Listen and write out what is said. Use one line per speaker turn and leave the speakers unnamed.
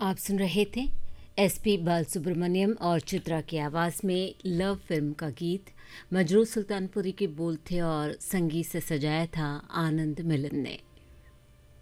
आप सुन रहे थे एसपी बालसुब्रमण्यम और चित्रा की आवाज़ में लव फिल्म का गीत। मजरूह सुल्तानपुरी के बोल थे और संगीत से सजाया था आनंद मिलन ने।